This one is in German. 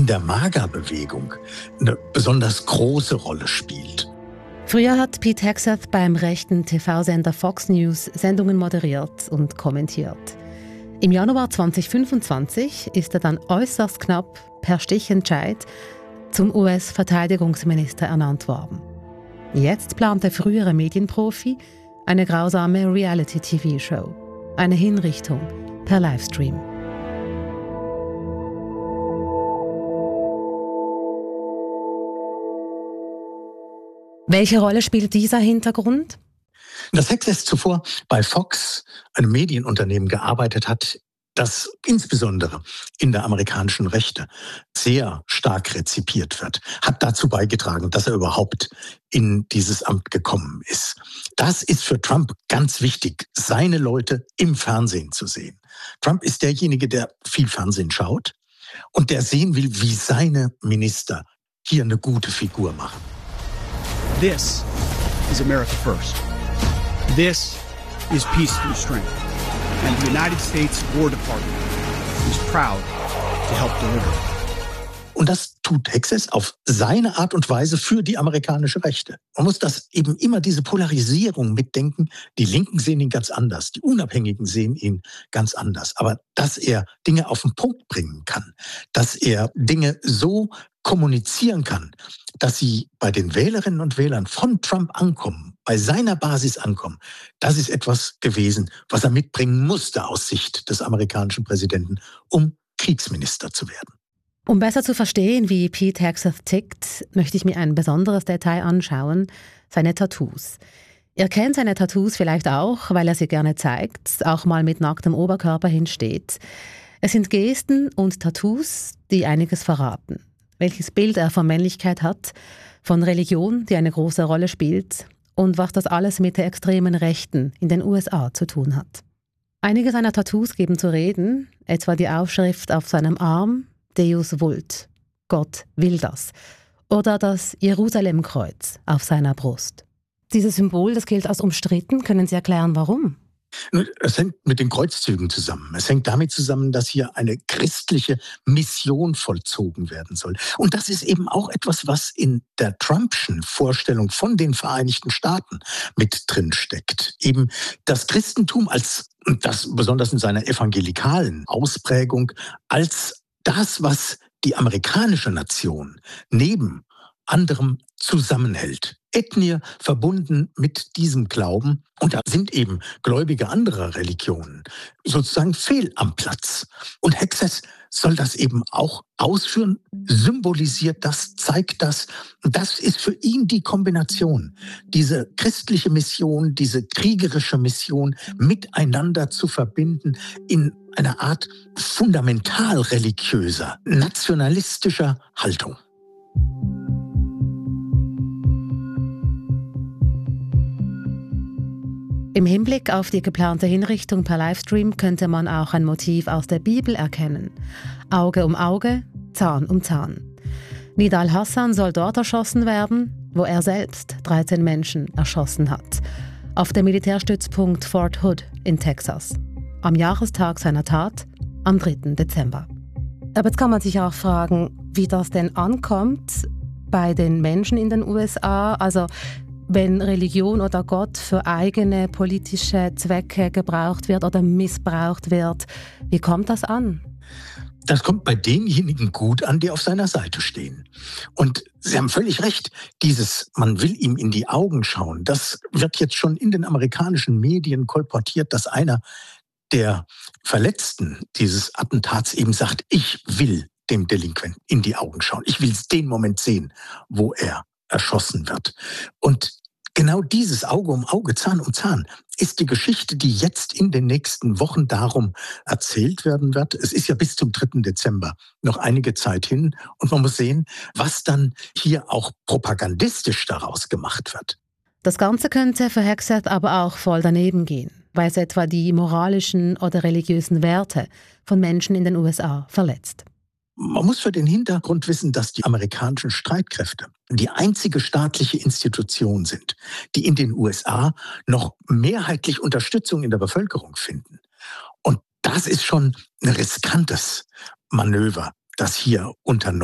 in der MAGA-Bewegung eine besonders große Rolle spielt. Früher hat Pete Hegseth beim rechten TV-Sender Fox News Sendungen moderiert und kommentiert. Im Januar 2025 ist er dann äußerst knapp per Stichentscheid zum US-Verteidigungsminister ernannt worden. Jetzt plant der frühere Medienprofi eine grausame Reality-TV-Show, eine Hinrichtung per Livestream. Welche Rolle spielt dieser Hintergrund? Dass Hegseth zuvor bei Fox, einem Medienunternehmen, gearbeitet hat, das insbesondere in der amerikanischen Rechte sehr stark rezipiert wird, hat dazu beigetragen, dass er überhaupt in dieses Amt gekommen ist. Das ist für Trump ganz wichtig, seine Leute im Fernsehen zu sehen. Trump ist derjenige, der viel Fernsehen schaut und der sehen will, wie seine Minister hier eine gute Figur machen. This is America first. This is peace through strength. And the United States War Department is proud to help deliver. Und das tut Hegseth auf seine Art und Weise für die amerikanische Rechte. Man muss das eben immer diese Polarisierung mitdenken. Die Linken sehen ihn ganz anders, die Unabhängigen sehen ihn ganz anders. Aber dass er Dinge auf den Punkt bringen kann, dass er Dinge so kommunizieren kann, dass sie bei den Wählerinnen und Wählern von Trump ankommen, bei seiner Basis ankommen, das ist etwas gewesen, was er mitbringen musste aus Sicht des amerikanischen Präsidenten, um Kriegsminister zu werden. Um besser zu verstehen, wie Pete Hegseth tickt, möchte ich mir ein besonderes Detail anschauen, seine Tattoos. Ihr kennt seine Tattoos vielleicht auch, weil er sie gerne zeigt, auch mal mit nacktem Oberkörper hinsteht. Es sind Gesten und Tattoos, die einiges verraten. Welches Bild er von Männlichkeit hat, von Religion, die eine große Rolle spielt, und was das alles mit der extremen Rechten in den USA zu tun hat. Einige seiner Tattoos geben zu reden, etwa die Aufschrift auf seinem Arm Deus vult, Gott will das, oder das Jerusalemkreuz auf seiner Brust. Dieses Symbol, das gilt als umstritten. Können Sie erklären, warum? Es hängt mit den Kreuzzügen zusammen. Es hängt damit zusammen, dass hier eine christliche Mission vollzogen werden soll. Und das ist eben auch etwas, was in der Trumpschen Vorstellung von den Vereinigten Staaten mit drin steckt. Eben das Christentum als, und das besonders in seiner evangelikalen Ausprägung, als das, was die amerikanische Nation neben anderem zusammenhält. Ethnie verbunden mit diesem Glauben. Und da sind eben Gläubige anderer Religionen sozusagen fehl am Platz. Und Hegseth soll das eben auch ausführen, symbolisiert das, zeigt das. Und das ist für ihn die Kombination, diese christliche Mission, diese kriegerische Mission miteinander zu verbinden in einer Art fundamental religiöser, nationalistischer Haltung. Im Hinblick auf die geplante Hinrichtung per Livestream könnte man auch ein Motiv aus der Bibel erkennen. Auge um Auge, Zahn um Zahn. Nidal Hassan soll dort erschossen werden, wo er selbst 13 Menschen erschossen hat. Auf dem Militärstützpunkt Fort Hood in Texas. Am Jahrestag seiner Tat, am 3. Dezember. Aber jetzt kann man sich auch fragen, wie das denn ankommt bei den Menschen in den USA. Also wenn Religion oder Gott für eigene politische Zwecke gebraucht wird oder missbraucht wird, wie kommt das an? Das kommt bei denjenigen gut an, die auf seiner Seite stehen. Und Sie haben völlig recht, man will ihm in die Augen schauen, das wird jetzt schon in den amerikanischen Medien kolportiert, dass einer der Verletzten dieses Attentats eben sagt, ich will dem Delinquenten in die Augen schauen. Ich will den Moment sehen, wo er erschossen wird. Und genau dieses Auge um Auge, Zahn um Zahn ist die Geschichte, die jetzt in den nächsten Wochen darum erzählt werden wird. Es ist ja bis zum 3. Dezember noch einige Zeit hin und man muss sehen, was dann hier auch propagandistisch daraus gemacht wird. Das Ganze könnte für Hegseth aber auch voll daneben gehen, weil es etwa die moralischen oder religiösen Werte von Menschen in den USA verletzt. Man muss für den Hintergrund wissen, dass die amerikanischen Streitkräfte die einzige staatliche Institution sind, die in den USA noch mehrheitlich Unterstützung in der Bevölkerung finden. Und das ist schon ein riskantes Manöver, das hier unternommen